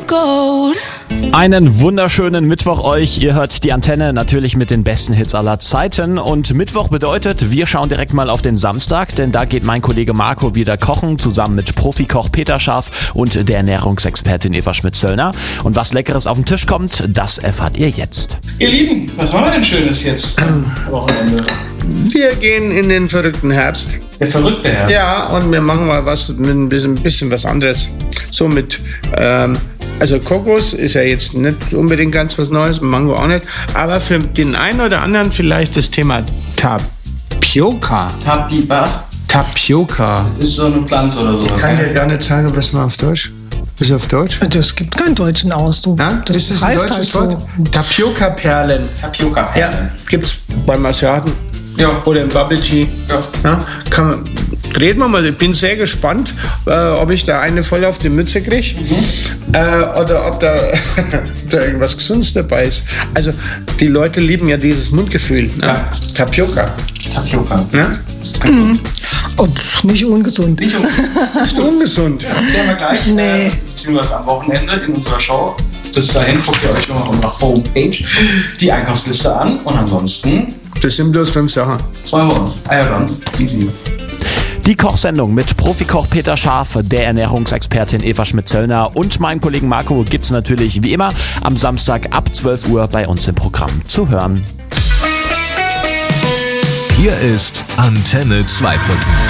gold. Einen wunderschönen Mittwoch euch. Ihr hört die Antenne natürlich mit den besten Hits aller Zeiten. Und Mittwoch bedeutet, wir schauen direkt mal auf den Samstag, denn da geht mein Kollege Marco wieder kochen, zusammen mit Profikoch Peter Scharf und der Ernährungsexpertin Eva Schmidt-Zöllner. Und was Leckeres auf den Tisch kommt, das erfahrt ihr jetzt. Ihr Lieben, was machen wir denn Schönes jetzt am Wochenende? Wir gehen in den verrückten Herbst. Der verrückte Herbst. Ja, und wir machen mal was mit ein bisschen was anderes. So mit, also Kokos ist ja jetzt nicht unbedingt ganz was Neues, Mango auch nicht. Aber für den einen oder anderen vielleicht das Thema Tapioca. Tapioca. Ist so eine Pflanze oder so. Ich kann dir gar nicht sagen, was man auf Deutsch. Was ist auf Deutsch? Das gibt keinen deutschen Ausdruck. Ja? Ist das ein deutsches halt Wort? Tapioca-Perlen. Tapioca-Perlen. Ja, gibt's beim Asiaten. Ja. Oder im Bubble Tea. Ja. Reden wir mal, ich bin sehr gespannt, ob ich da eine voll auf die Mütze kriege oder ob da, da irgendwas Gesundes dabei ist. Also die Leute lieben ja dieses Mundgefühl. Ne? Ja. Tapioca. Ne? Oh, nicht ungesund. Nicht Ist ungesund. Ja, klären wir gleich. Nee. Beziehungsweise am Wochenende in unserer Show. Bis dahin guckt ihr euch nochmal auf unserer Homepage die Einkaufsliste an. Und ansonsten Das sind bloß 5 Sachen. freuen wir uns. Dann. Easy. Die Kochsendung mit Profikoch Peter Scharf, der Ernährungsexpertin Eva Schmidt-Zöllner und meinem Kollegen Marco gibt's natürlich wie immer am Samstag ab 12 Uhr bei uns im Programm zu hören. Hier ist Antenne Zweibrücken.